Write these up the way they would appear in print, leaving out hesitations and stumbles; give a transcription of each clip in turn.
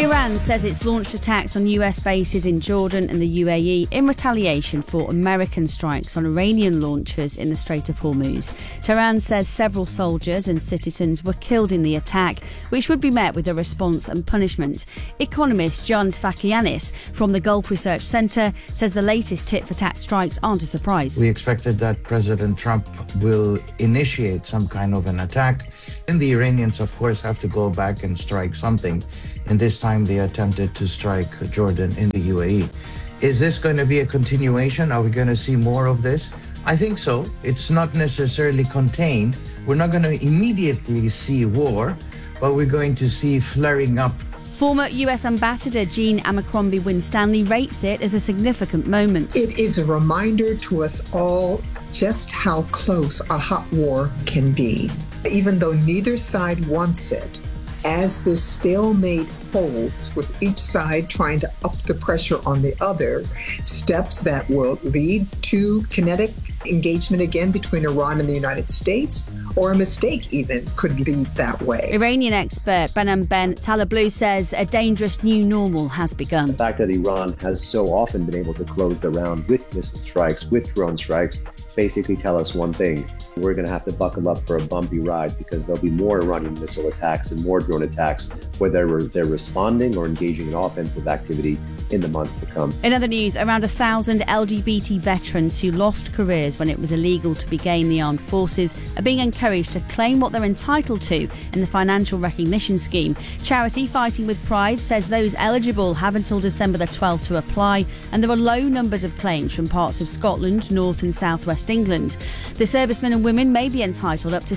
Iran says it's launched attacks on US bases in Jordan and the UAE in retaliation for American strikes on Iranian launchers in the Strait of Hormuz. Tehran says several soldiers and citizens were killed in the attack, which would be met with a response and punishment. Economist John Sfakianis from the Gulf Research Centre says the latest tit-for-tat strikes aren't a surprise. We expected that President Trump will initiate some kind of an attack, and the Iranians, of course, have to go back and strike something. And this time they attempted to strike Jordan in the UAE. Is this going to be a continuation? Are we going to see more of this? I think so. It's not necessarily contained. We're not going to immediately see war, but we're going to see flaring up. Former US Ambassador Jean Abercrombie Winstanley rates it as a significant moment. It is a reminder to us all just how close a hot war can be. Even though neither side wants it, as this stalemate holds, with each side trying to up the pressure on the other, steps that will lead to kinetic engagement again between Iran and the United States, or a mistake even could lead that way. Iranian expert Behnam Ben Taleblu says a dangerous new normal has begun. The fact that Iran has so often been able to close the round with missile strikes, with drone strikes, basically tell us one thing. We're going to have to buckle up for a bumpy ride, because there'll be more Iranian missile attacks and more drone attacks, whether they're responding or engaging in offensive activity in the months to come. In other news, around 1,000 LGBT veterans who lost careers when it was illegal to begin the armed forces are being encouraged to claim what they're entitled to in the financial recognition scheme. Charity Fighting with Pride says those eligible have until December the 12th to apply, and there are low numbers of claims from parts of Scotland, North and South West England. The servicemen and women may be entitled up to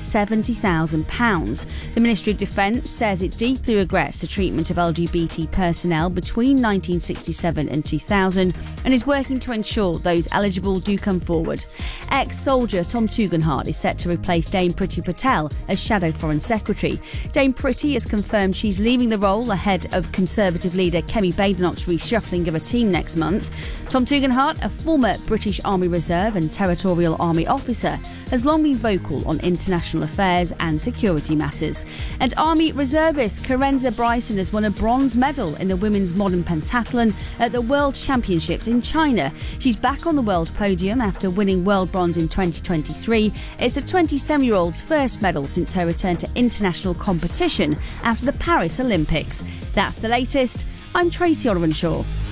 £70,000. The Ministry of Defence says it deeply regrets the treatment of LGBT personnel between 1967 and 2000 and is working to ensure those eligible do come forward. Ex-soldier Tom Tugendhat is set to replace Dame Priti Patel as Shadow Foreign Secretary. Dame Priti has confirmed she's leaving the role ahead of Conservative leader Kemi Badenoch's reshuffling of a team next month. Tom Tugendhat, a former British Army Reserve and Territorial Army officer, has long been vocal on international affairs and security matters. And Army reservist Karenza Bryson has won a bronze medal in the women's modern pentathlon at the World Championships in China. She's back on the world podium after winning world bronze in 2023. It's the 27-year-old's first medal since her return to international competition after the Paris Olympics. That's the latest. I'm Tracy Oliver Shaw.